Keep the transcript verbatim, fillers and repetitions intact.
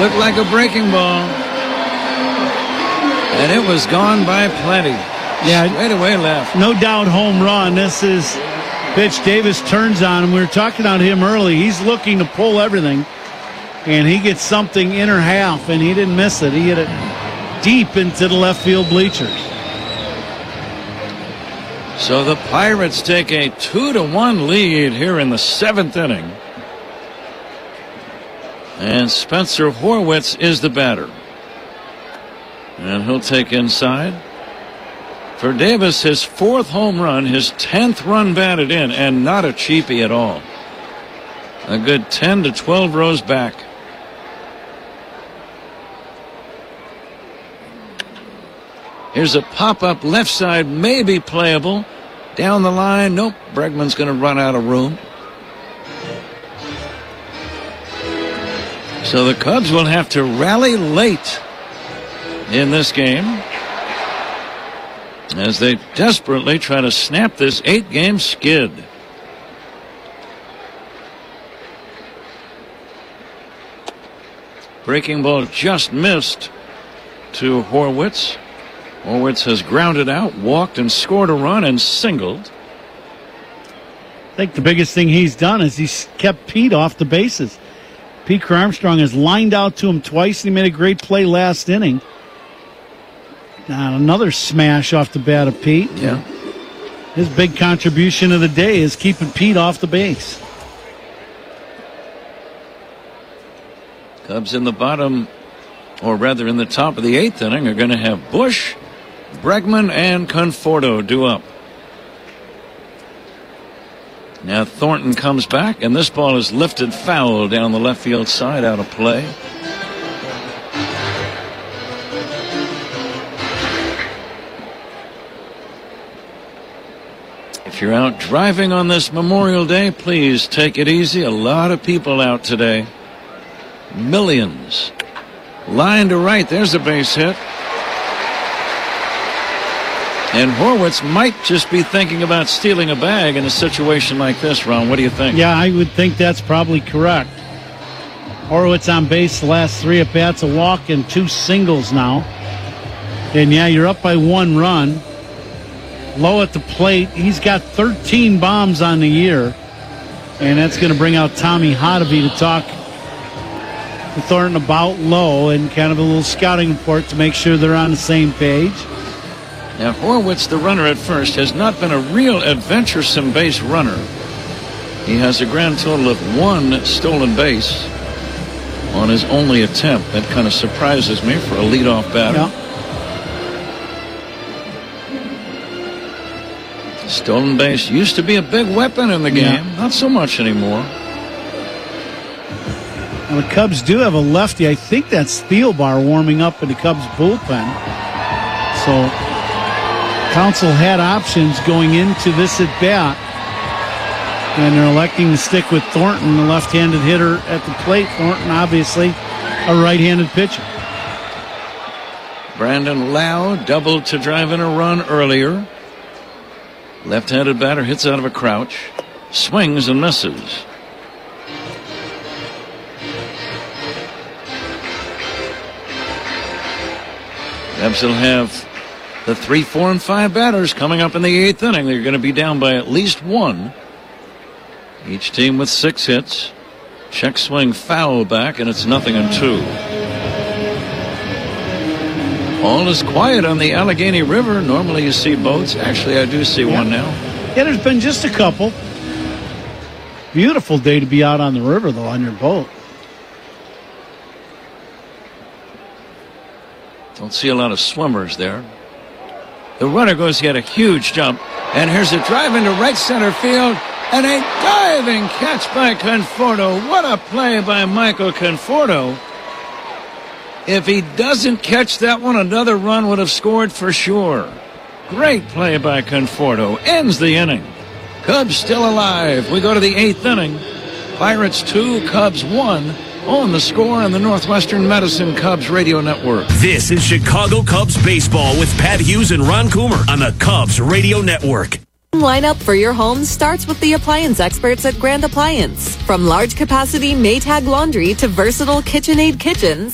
looked like a breaking ball. And it was gone by plenty. Yeah, straight away left. No doubt home run. This is pitch Davis turns on him. We were talking about him early. He's looking to pull everything. And he gets something inner half, and he didn't miss it. He hit it deep into the left field bleachers. So the Pirates take a two to one lead here in the seventh inning. And Spencer Horwitz is the batter. And he'll take inside. For Davis, his fourth home run, his tenth run batted in, and not a cheapie at all. A good ten to twelve rows back. Here's a pop-up left side, maybe playable. Down the line, nope. Bregman's going to run out of room. So the Cubs will have to rally late in this game as they desperately try to snap this eight-game skid. Breaking ball just missed to Horwitz. Horwitz has grounded out, walked, and scored a run and singled. I think the biggest thing he's done is he's kept Pete off the bases. Pete Armstrong has lined out to him twice, and he made a great play last inning. Now another smash off the bat of Pete. Yeah. His big contribution of the day is keeping Pete off the base. Cubs in the bottom, or rather in the top of the eighth inning, are going to have Bush, Bregman, and Conforto due up. Now Thornton comes back, and this ball is lifted foul down the left field side, out of play. If you're out driving on this Memorial Day, please take it easy. A lot of people out today. Millions. Line to right. There's a base hit. And Horwitz might just be thinking about stealing a bag in a situation like this, Ron. What do you think? Yeah, I would think that's probably correct. Horwitz on base the last three at bats, a walk and two singles now. And yeah, you're up by one run. Low at the plate. He's got thirteen bombs on the year. And that's going to bring out Tommy Hotovy to talk to Thornton about Low and kind of a little scouting report to make sure they're on the same page. Now, Horwitz, the runner at first, has not been a real adventuresome base runner. He has a grand total of one stolen base on his only attempt. That kind of surprises me for a leadoff batter. Yeah. Stolen base used to be a big weapon in the game. Yeah. Not so much anymore. Well, the Cubs do have a lefty. I think that's Thielbar warming up in the Cubs bullpen. So Council had options going into this at bat, and they're electing to stick with Thornton, the left-handed hitter at the plate. Thornton, obviously, a right-handed pitcher. Brandon Lau doubled to drive in a run earlier. Left-handed batter hits out of a crouch, swings and misses. Cubs will have the three, four, and five batters coming up in the eighth inning. They're going to be down by at least one. Each team with six hits. Check swing foul back, and it's nothing and two. All is quiet on the Allegheny River. Normally you see boats. Actually, I do see yeah. one now. Yeah, there's been just a couple. Beautiful day to be out on the river, though, on your boat. Don't see a lot of swimmers there. The runner goes, he had a huge jump. And here's a drive into right center field. And a diving catch by Conforto. What a play by Michael Conforto. If he doesn't catch that one, another run would have scored for sure. Great play by Conforto. Ends the inning. Cubs still alive. We go to the eighth inning. Pirates two, Cubs one. On the Score on the Northwestern Medicine Cubs Radio Network. This is Chicago Cubs baseball with Pat Hughes and Ron Coomer on the Cubs Radio Network. Lineup for your home starts with the appliance experts at Grand Appliance. From large capacity Maytag laundry to versatile KitchenAid kitchens,